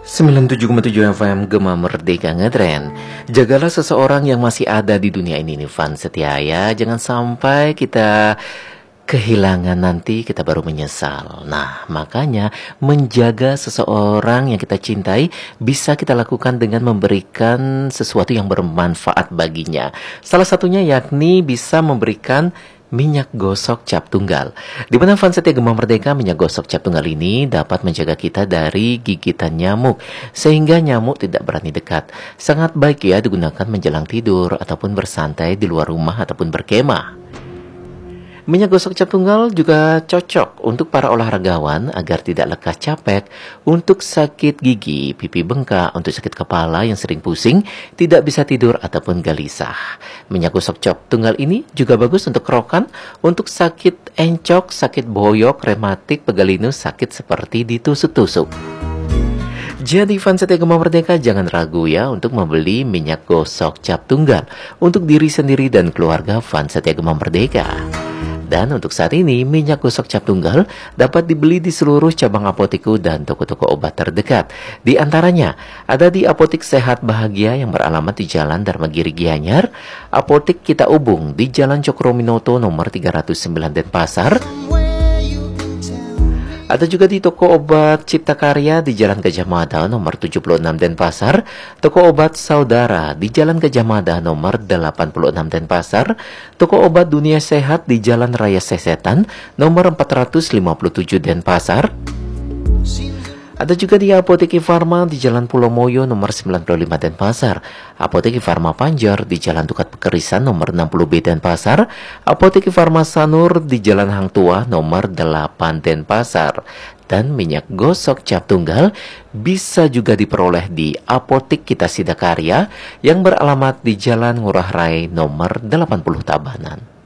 97,7 FM Gema Merdeka Ngetren. Jagalah seseorang yang masih ada di dunia ini nih Van Setia ya. Jangan sampai kita kehilangan nanti kita baru menyesal. Nah, makanya menjaga seseorang yang kita cintai bisa kita lakukan dengan memberikan sesuatu yang bermanfaat baginya. Salah satunya yakni bisa memberikan minyak gosok cap tunggal. Di mana Van Setia Gema Merdeka, minyak gosok cap tunggal ini dapat menjaga kita dari gigitan nyamuk sehingga nyamuk tidak berani dekat. Sangat baik ya digunakan menjelang tidur ataupun bersantai di luar rumah ataupun berkemah. Minyak gosok cap tunggal juga cocok untuk para olahragawan agar tidak lekas capek, untuk sakit gigi, pipi bengkak, untuk sakit kepala yang sering pusing, tidak bisa tidur ataupun gelisah. Minyak gosok cap tunggal ini juga bagus untuk kerokan, untuk sakit encok, sakit boyok, rematik, pegalinus, sakit seperti ditusuk-tusuk. Jadi Van Setia Gema Merdeka jangan ragu ya untuk membeli minyak gosok cap tunggal untuk diri sendiri dan keluarga Van Setia Gema Merdeka. Dan untuk saat ini, minyak gosok cap tunggal dapat dibeli di seluruh cabang apoteku dan toko-toko obat terdekat. Di antaranya, ada di Apotik Sehat Bahagia yang beralamat di Jalan Dharmagiri Gianyar, Apotik Kita Ubung di Jalan Cokroaminoto nomor 309 Denpasar. Ada juga di toko obat Cipta Karya di Jalan Gajah Mada nomor 76 Denpasar, toko obat Saudara di Jalan Gajah Mada nomor 86 Denpasar, toko obat Dunia Sehat di Jalan Raya Sesetan nomor 457 Denpasar. Ada juga di Apoteki Farma di Jalan Pulau Moyo nomor 95 Denpasar, Apoteki Farma Panjar di Jalan Tukat Pekerisan nomor 60B Denpasar, Apoteki Farma Sanur di Jalan Hang Tua nomor 8 Denpasar. Dan minyak gosok cap tunggal bisa juga diperoleh di Apotik Kita Sidakarya yang beralamat di Jalan Ngurah Rai nomor 80 Tabanan.